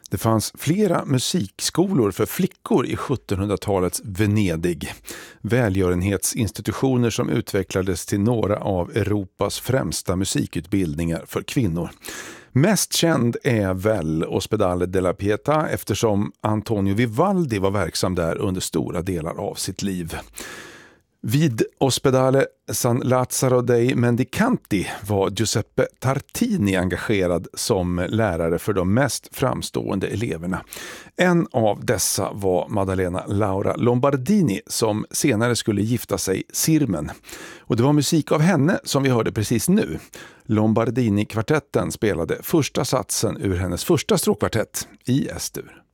Det fanns flera musikskolor för flickor i 1700-talets Venedig. Välgörenhetsinstitutioner som utvecklades till några av Europas främsta musikutbildningar för kvinnor. Mest känd är väl Ospedale della Pietà eftersom Antonio Vivaldi var verksam där under stora delar av sitt liv. Vid Ospedale San Lazzaro dei Mendicanti var Giuseppe Tartini engagerad som lärare för de mest framstående eleverna. En av dessa var Maddalena Laura Lombardini som senare skulle gifta sig Sirmen. Och det var musik av henne som vi hörde precis nu. Lombardini-kvartetten spelade första satsen ur hennes första stråkkvartett i S-dur.